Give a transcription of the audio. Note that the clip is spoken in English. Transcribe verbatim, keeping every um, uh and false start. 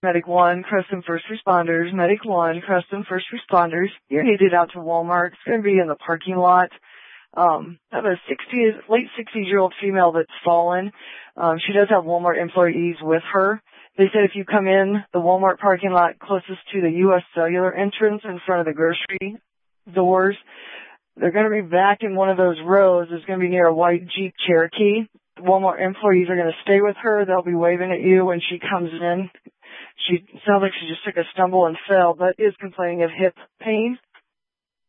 Medic one, Creston First Responders. Medic one, Creston First Responders. You're needed out to Walmart. It's going to be in the parking lot. Um, I have a sixty, late sixties-year-old female that's fallen. Um, she does have Walmart employees with her. They said if you come in the Walmart parking lot closest to the U S Cellular entrance in front of the grocery doors, they're going to be back in one of those rows. It's going to be near a white Jeep Cherokee. The Walmart employees are going to stay with her. They'll be waving at you when she comes in. She sounds like she just took a stumble and fell, but is complaining of hip pain.